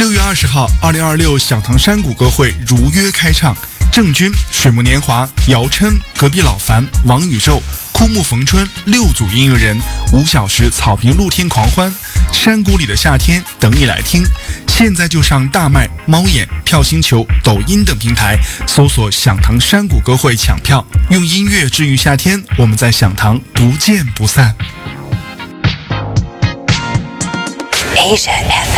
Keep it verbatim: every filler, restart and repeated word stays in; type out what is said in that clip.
六月二十号，二零二六响堂山谷歌会如约开唱，郑钧、水木年华、姚琛、隔壁老樊、王宇宙、枯木逢春六组音乐人，五小时草坪露天狂欢，山谷里的夏天等你来听。现在就上大麦、猫眼、票星球、抖音等平台搜索响堂山谷歌会抢票，用音乐治愈夏天，我们在响堂不见不散。 Asia